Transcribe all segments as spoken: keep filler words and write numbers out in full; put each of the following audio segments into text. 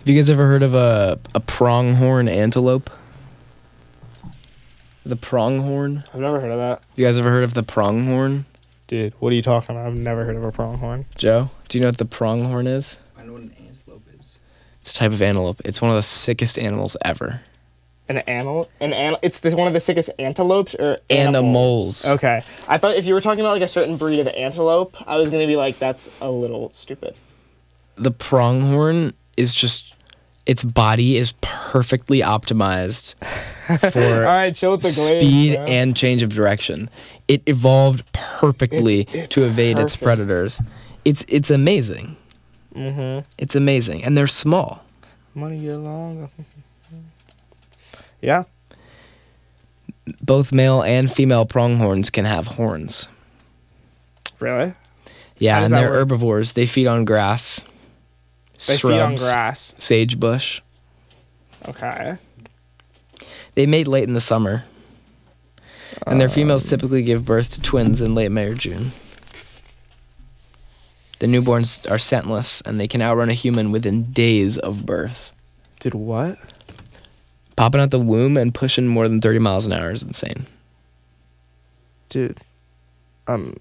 Have you guys ever heard of a a pronghorn antelope? The pronghorn? I've never heard of that. You guys ever heard of the pronghorn? Dude, what are you talking about? I've never heard of a pronghorn. Joe, do you know what the pronghorn is? I know what an antelope is. It's a type of antelope. It's one of the sickest animals ever. An antelope? An an- It's this one of the sickest antelopes or Animals. animals? Okay. I thought if you were talking about like a certain breed of antelope, I was gonna be like, that's a little stupid. The pronghorn is just, its body is perfectly optimized for All right, chill with the glaze, speed bro. and change of direction. It evolved perfectly It's- it's to evade its perfect. predators. It's it's amazing. Mm-hmm. It's amazing, and they're small. Money get long. Yeah. Both male and female pronghorns can have horns. Really? Yeah, How does and that they're work? herbivores. They feed on grass, They shrubs, feed on grass. sagebush. Okay. They mate late in the summer, and their females typically give birth to twins in late May or June. The newborns are scentless, and they can outrun a human within days of birth. Dude, what? Popping out the womb and pushing more than thirty miles an hour is insane. Dude. Um.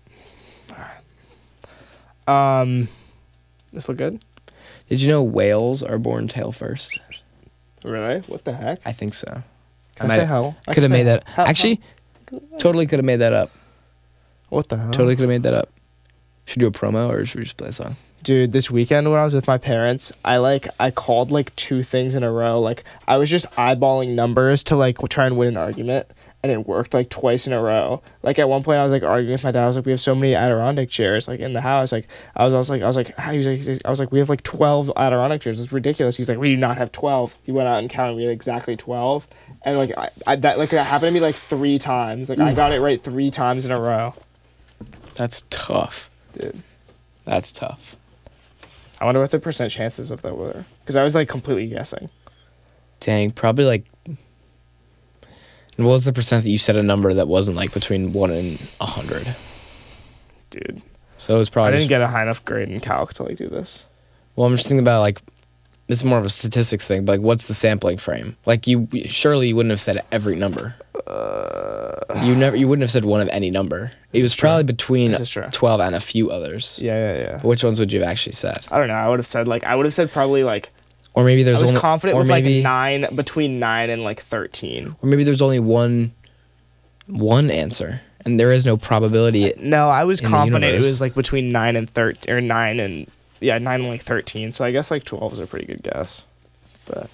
Um. This look good? Did you know whales are born tail first? Really? What the heck? I think so. Can I, say how? I Could can have say made that. how- Actually, how- totally could have made that up. What the hell? Totally could have made that up. Should we do a promo or should we just play a song? Dude, this weekend when I was with my parents, I like I called like two things in a row. Like I was just eyeballing numbers to like try and win an argument, and it worked like twice in a row. Like at one point, I was like arguing with my dad. I was like, "We have so many Adirondack chairs like in the house." Like I was, I was like, I was like, he was like, I was like, "We have like twelve Adirondack chairs. It's ridiculous." He's like, "We do not have twelve." He went out and counted. We had exactly twelve, and like I, I that like that happened to me like three times. Like I got it right three times in a row, That's tough. dude. That's tough. I wonder what the percent chances of that were, because I was like completely guessing. Dang, probably like. And what was the percent that you said a number that wasn't like between one and a hundred? Dude, So it was I probably. didn't Just, get a high enough grade in calc to like do this. well, I'm just thinking about like. This is more of a statistics thing, but like, what's the sampling frame? Like, you surely you wouldn't have said every number. Uh, You never, you wouldn't have said one of any number. It was probably between This is true. twelve and a few others. yeah, yeah, yeah. But which ones would you have actually said? I don't know. I would have said like I would have said probably like Or maybe there's I was only, confident or with maybe, like nine between nine and like thirteen. or maybe there's only one, one answer, and there is no probability. No, I was In the confident it universe. was like between nine and thirteen or nine and yeah nine and like thirteen. So I guess like twelve is a pretty good guess. But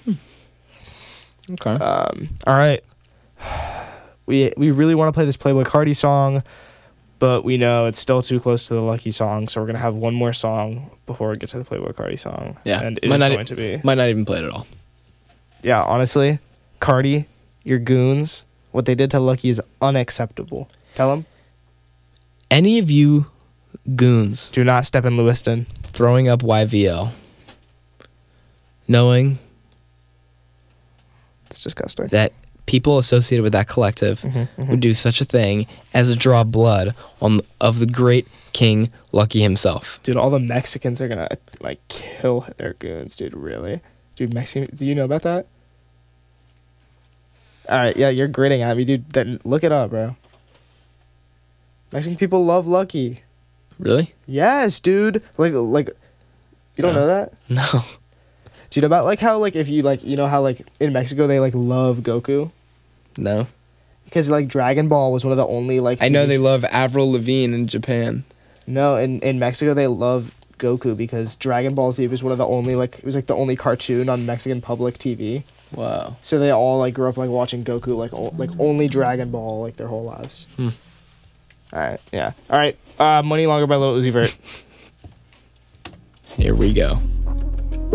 Okay. um, all right, we we really want to play this Playboy Cardi song, but we know it's still too close to the Lucky song, so we're gonna have one more song before we get to the Playboy Cardi song. Yeah, and it might is not going e- to be Might not even play it at all. yeah. Honestly, Cardi, your goons, what they did to Lucky is unacceptable. Tell them, Any of you goons do not step in Lewiston. throwing up Y V L, knowing It's disgusting. that people associated with that collective would do such a thing as draw blood on of the great King Lucky himself. Dude, all the Mexicans are gonna like kill their goons, dude. Really, dude. Mexican, do you know about that? All right, yeah, you're gritting at me, dude. Then look it up, bro. Mexican people love Lucky. Really? Yes, dude. Like, like, you don't No. know that? No. Do you know about like how like if you like you know how like in Mexico they like love Goku No. because like Dragon Ball was one of the only like I know T V they love Avril Lavigne in Japan. No, in, in Mexico they love Goku because Dragon Ball Z was one of the only like it was like the only cartoon on Mexican public T V. Wow. So they all like grew up like watching Goku like o- like only Dragon Ball like their whole lives. Hmm. All right, yeah. All right. Uh, Money Longer by Lil Uzi Vert. Here we go.